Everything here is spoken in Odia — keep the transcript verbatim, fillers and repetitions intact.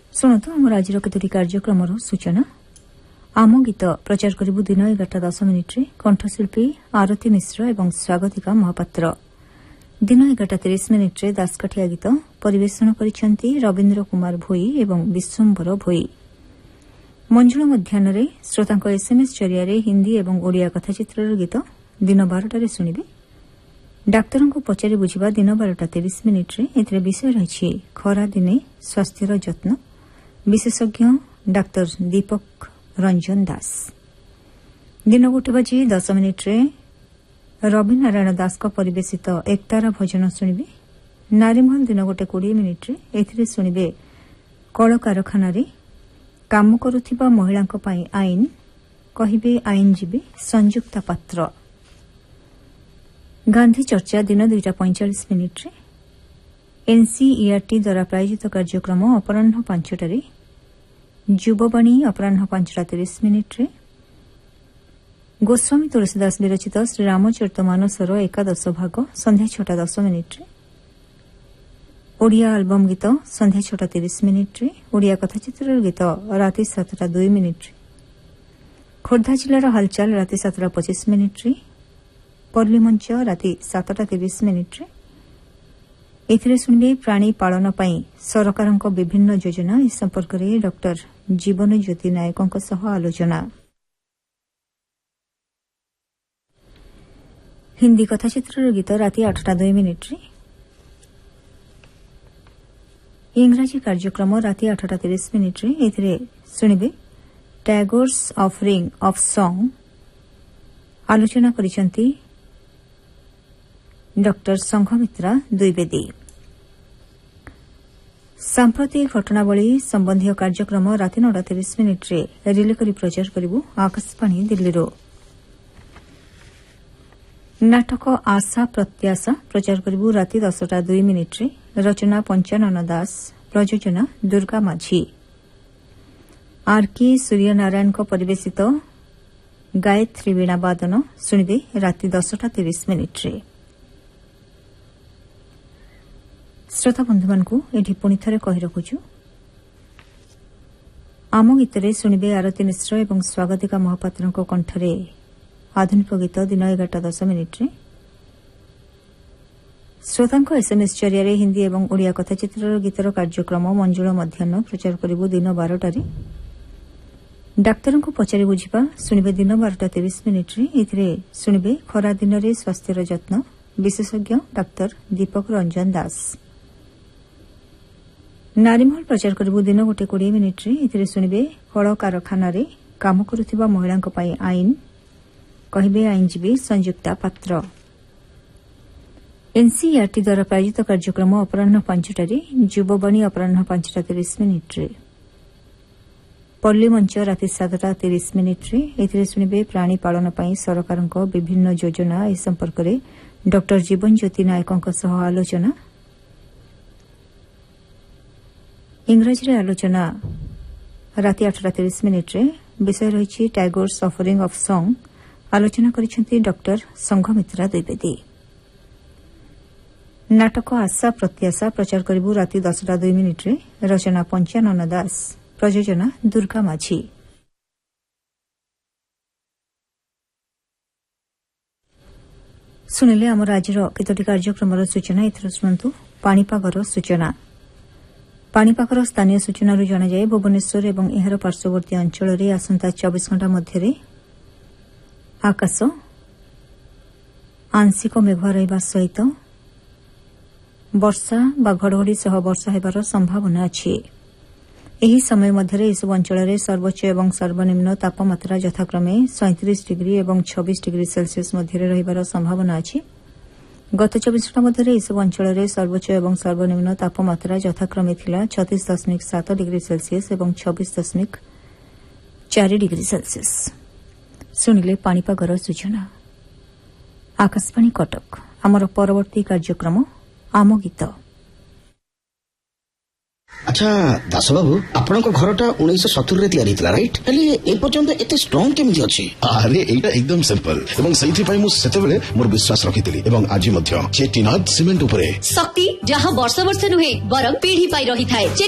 ଶୁଣନ୍ତୁ ଆମର ଆଜିର କେତୋଟି କାର୍ଯ୍ୟକ୍ରମର ସୂଚନା। ଆମ ଗୀତ ପ୍ରଚାର କରିବୁ ଦିନ ଏଗାରଟା ଦଶ ମିନିଟ୍ରେ କଣ୍ଠଶିଳ୍ପୀ ଆରତୀ ମିଶ୍ର ଏବଂ ସ୍ୱାଗତିକା ମହାପାତ୍ର। ଦିନ ଏଗାରଟା ତିରିଶ ମିନିଟ୍ରେ ଦାସକାଠିଆ ଗୀତ ପରିବେଷଣ କରିଛନ୍ତି ରବୀନ୍ଦ୍ର କୁମାର ଭୋଇ ଏବଂ ବିଶ୍ୱମ୍ବର ଭୋଇ। ମଞ୍ଜୁଳ ମଧ୍ୟାହ୍ନରେ ଶ୍ରୋତାଙ୍କ ଏସ୍ଏମ୍ଏସ୍ ଜରିଆରେ ହିନ୍ଦୀ ଏବଂ ଓଡ଼ିଆ କଥାଚିତ୍ରର ଗୀତ ଦିନ ବାରଟାରେ ଶୁଣିବେ। ଡାକ୍ତରଙ୍କୁ ପଚାରି ବୁଝିବା ଦିନ ବାରଟା ତିରିଶ ମିନିଟ୍ରେ ଏଥିରେ ବିଷୟ ରହିଛି ଖରା ଦିନେ ସ୍ୱାସ୍ଥ୍ୟର ଯତ୍ନ। ବିଶେଷଜ୍ଞ ଡାକ୍ତର ଦୀପକ ରଞ୍ଜନ ଦାସ। ଦିନ ଗୋଟେ ବାଜି ଦଶ ମିନିଟ୍ରେ ରବି ନାରାୟଣ ଦାସଙ୍କ ପରିବେଶିତ ଏକତାରା ଭଜନ ଶୁଣିବେ। ନାରୀମହଲ ଦିନ ଗୋଟେ କୋଡ଼ିଏ ମିନିଟ୍ରେ ଏଥିରେ ଶୁଣିବେ କଳକାରଖାନାରେ କାମ କରୁଥିବା ମହିଳାଙ୍କ ପାଇଁ ଆଇନ, କହିବେ ଆଇନଜୀବୀ ସଂଯୁକ୍ତା ପାତ୍ର। ଗାନ୍ଧୀ ଚର୍ଚ୍ଚା ଦିନ ଦୁଇଟା ପଇଁଚାଳିଶ ମିନିଟ୍ରେ ଏନ୍ସିଇଆର୍ଟି ଦ୍ୱାରା ପ୍ରାୟୋଜିତ କାର୍ଯ୍ୟକ୍ରମ ଅପରାହ୍ନ ପାଞ୍ଚଟାରେ। ଯୁବବାଣୀ ଅପରାହ୍ନ ପାଞ୍ଚଟା ତିରିଶ ମିନିଟ୍ରେ ଗୋସ୍ୱାମୀ ତୁଳସୀଦାସ ବିରଚିତ ଶ୍ରୀରାମଚରିତ ମାନସର ଏକାଦଶ ଭାଗ ସନ୍ଧ୍ୟା ଛଅଟା ଦଶ ମିନିଟ୍ରେ। ଓଡ଼ିଆ ଆଲବମ୍ ଗୀତ ସନ୍ଧ୍ୟା ଛଅଟା ତିରିଶ ମିନିଟ୍ରେ। ଓଡ଼ିଆ କଥାଚିତ୍ରର ଗୀତ ରାତି ସାତଟା ଦୁଇ ମିନିଟ୍ରେ। ଖୋର୍ଦ୍ଧା ଜିଲ୍ଲାର ହାଲଚାଲ ରାତି ସାତଟା ପଚିଶ ମିନିଟ୍ରେ। ପଲ୍ଲୀମଞ୍ଚ ରାତି ସାତଟା ତିରିଶ ମିନିଟ୍ରେ। ଏଥିରେ ଶୁଣିବେ ପ୍ରାଣୀ ପାଳନ ପାଇଁ ସରକାରଙ୍କ ବିଭିନ୍ନ ଯୋଜନା। ଏ ସମ୍ପର୍କରେ ଡକ୍ଟର ଜୀବନ ଜ୍ୟୋତି ନାୟକଙ୍କ ସହ ଆଲୋଚନା। ହିନ୍ଦୀ କଥାଚିତ୍ରର ଗୀତ ରାତି ଆଠଟା ଦୁଇ ମିନିଟ୍ରେ। ଇଂରାଜୀ କାର୍ଯ୍ୟକ୍ରମ ରାତି ଆଠଟା ତିରିଶ ମିନିଟ୍ରେ ଏଥିରେ ଶୁଣିବେ ଟ୍ୟାଗୋର୍ସ ଅଫରିଂ ଅଫ୍ ସଙ୍ଗ। ଆଲୋଚନା କରିଛନ୍ତି ଡକ୍ଟର ସଂଘମିତ୍ରା ଦ୍ୱିବେଦୀ। ସାମ୍ପ୍ରତିକ ଘଟଣାବଳୀ ସମ୍ବନ୍ଧୀୟ କାର୍ଯ୍ୟକ୍ରମ ରାତି ନଅଟା ତିରିଶ ମିନିଟ୍ରେ ରିଲେ କରି ପ୍ରଚାର କରିବୁ ଆକାଶବାଣୀ ଦିଲ୍ଲୀରୁ। ନାଟକ ଆଶା ପ୍ରତ୍ୟାଶା ପ୍ରଚାର କରିବୁ ରାତି ଦଶଟା ଦୁଇ ମିନିଟ୍ରେ। ରଚନା ପଞ୍ଚାନନ ଦାସ, ପ୍ରଯୋଜନା ଦୁର୍ଗା ମାଝୀ। ଆର୍କେ ସୂର୍ଯ୍ୟନାରାୟଣଙ୍କ ପରିବେଶିତ ଗାୟତ୍ରୀ ବୀଣା ବାଦନ ଶୁଣିବେ ରାତି ଦଶଟା ତିରିଶ ମିନିଟ୍ରେ। ଶ୍ରୋତା ବନ୍ଧୁମାନଙ୍କୁ ଏଠି ପୁଣି ଥରେ କହି ରଖୁଛୁ, ଆମ ଗୀତରେ ଶୁଣିବେ ଆରତୀ ମିଶ୍ର ଏବଂ ସ୍ୱାଗତିକା ମହାପାତ୍ରଙ୍କ କଣ୍ଠରେ ଆଧୁନିକ ଗୀତ ଦିନ ଏଗାରଟା ଦଶ ମିନିଟ୍ରେ। ଶ୍ରୋତାଙ୍କ ଏସ୍ଏମ୍ଏସ୍ ଜରିଆରେ ହିନ୍ଦୀ ଏବଂ ଓଡ଼ିଆ କଥାଚିତ୍ରର ଗୀତର କାର୍ଯ୍ୟକ୍ରମ ମଞ୍ଜୁଳ ମଧ୍ୟାହ୍ନ ପ୍ରଚାର କରିବୁ ଦିନ ବାରଟାରେ। ଡାକ୍ତରଙ୍କୁ ପଚାରି ବୁଝିବା ଶୁଣିବେ ଦିନ ବାରଟା ତିରିଶ ମିନିଟ୍ରେ। ଏଥିରେ ଶୁଣିବେ ଖରା ଦିନରେ ସ୍ୱାସ୍ଥ୍ୟର ଯତ୍ନ। ବିଶେଷଜ୍ଞ ଡାକ୍ତର ଦୀପକ ରଞ୍ଜନ ଦାସ। ନାରୀମହଲ ପ୍ରଚାର କରିବୁ ଦିନ ଗୋଟେ କୋଡ଼ିଏ ମିନିଟ୍ରେ। ଏଥିରେ ଶୁଣିବେ କଳକାରଖାନାରେ କାମ କରୁଥିବା ମହିଳାଙ୍କ ପାଇଁ ଆଇନ, କହିବେ ଆଇନଜୀବୀ ସଂଯୁକ୍ତା ପାତ୍ର। ଏନ୍ସିଇଆର୍ଟି ଦ୍ୱାରା ପ୍ରାୟୋଜିତ କାର୍ଯ୍ୟକ୍ରମ ଅପରାହ୍ନ ପାଞ୍ଚଟାରେ। ଯୁବବାଣୀ ଅପରାହ୍ନ ପାଞ୍ଚଟା ତିରିଶ ମିନିଟ୍ରେ। ପଲ୍ଲୀମଞ୍ଚ ରାତି ସାତଟା ତିରିଶ ମିନିଟ୍ରେ ଏଥିରେ ଶୁଣିବେ ପ୍ରାଣୀ ପାଳନ ପାଇଁ ସରକାରଙ୍କ ବିଭିନ୍ନ ଯୋଜନା। ଏ ସମ୍ପର୍କରେ ଡକ୍ଟର ଜୀବନ ଜ୍ୟୋତି ନାୟକଙ୍କ ସହ ଆଲୋଚନା। ଇଂରାଜୀରେ ଆଲୋଚନା ରାତି ଆଠଟା ତିରିଶ ମିନିଟ୍ରେ। ବିଷୟ ରହିଛି ଟ୍ୟାଗୋର୍ସ ଅଫରିଂ ଅଫ୍ ସଙ୍ଗ। ଆଲୋଚନା କରିଛନ୍ତି ଡକ୍ଟର ସଂଘମିତ୍ରା ଦ୍ୱିବେଦୀ। ନାଟକ ଆଶା ପ୍ରତ୍ୟାଶା ପ୍ରଚାର କରିବୁ ରାତି ଦଶଟା ଦୁଇ ମିନିଟ୍ରେ। ରଚନା ପଞ୍ଚାନନ ଦାସ, ପ୍ରଯୋଜନା ଦୁର୍ଗା ମାଝୀ। ଶୁଣିଲେ ଆମର ଆଜିର କେତୋଟି କାର୍ଯ୍ୟକ୍ରମର ସୂଚନା। ଏଥିରେ ଶୁଣନ୍ତୁ ପାଣିପାଗର ସୂଚନା। ପାଣିପାଗର ସ୍ଥାନୀୟ ସୂଚନାରୁ ଜଣାଯାଏ ଭୁବନେଶ୍ୱର ଏବଂ ଏହାର ପାର୍ଶ୍ୱବର୍ତ୍ତୀ ଅଞ୍ଚଳରେ ଆସନ୍ତା ଚବିଶ ଘଣ୍ଟା ମଧ୍ୟରେ ଆକାଶ ଆଂଶିକ ମେଘୁଆ ରହିବା ସହିତ ବର୍ଷା ବା ଘଡ଼ଘଡ଼ି ସହ ବର୍ଷା ହେବାର ସମ୍ଭାବନା ଅଛି। ଏହି ସମୟ ମଧ୍ୟରେ ଏସବୁ ଅଞ୍ଚଳରେ ସର୍ବୋଚ୍ଚ ଏବଂ ସର୍ବନିମ୍ନ ତାପମାତ୍ରା ଯଥାକ୍ରମେ ସଇଁତିରିଶ ଡିଗ୍ରୀ ଏବଂ ଛବିଶ ଡିଗ୍ରୀ ସେଲ୍ସିୟସ୍ ମଧ୍ୟରେ ରହିବାର ସମ୍ଭାବନା ଅଛି। ଗତ ଚବିଶ ଘଣ୍ଟା ମଧ୍ୟରେ ଏସବୁ ଅଞ୍ଚଳରେ ସର୍ବୋଚ୍ଚ ଏବଂ ସର୍ବନିମ୍ନ ତାପମାତ୍ରା ଯଥାକ୍ରମେ ଥିଲା ଛତିଶ ଦଶମିକ ସାତ ଡିଗ୍ରୀ ସେଲ୍ସିୟସ୍ ଏବଂ ଛବିଶ ଦଶମିକ ଚାରି ଡିଗ୍ରୀ ସେଲ୍ସିୟସ୍। ଶୁଣିଲେ ପାଣିପାଗର ସୂଚନା। ଆକାଶବାଣୀ କଟକ। ଆମର ପରବର୍ତ୍ତୀ କାର୍ଯ୍ୟକ୍ରମ ଆମ ଗୀତ। আচ্ছা দাসবাবু আপনার ঘরটা উনিশশো সতুরি তৈরি হয়েছিল রাইট হলে এ পর্যন্ত এত স্ট্রং কেমিতি অছি? আরে এইটা একদম সিম্পল এবং সেইথিপাই মু সেতেবেলে মোর বিশ্বাস রখিଥିଲି এবং আজি মধ্য চেটিনাদ সিমেন্ট উপরে শক্তি যাহা বর্ষ বর্ষ নুহে বরং পিঢ়ি পাই রহিথায়।